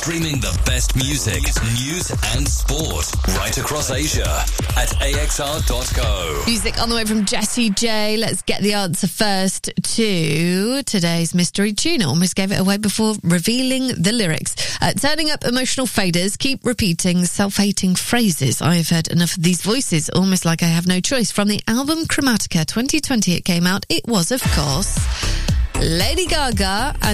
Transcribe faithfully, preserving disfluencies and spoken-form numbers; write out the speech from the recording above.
Streaming the best music, news and sport right across Asia at A X R dot co. Music on the way from Jessie J. Let's get the answer first to today's mystery tune. Almost gave it away before revealing the lyrics. Uh, turning up emotional faders, keep repeating self-hating phrases. I've heard enough of these voices, almost like I have no choice. From the album Chromatica twenty twenty it came out. It was, of course, Lady Gaga and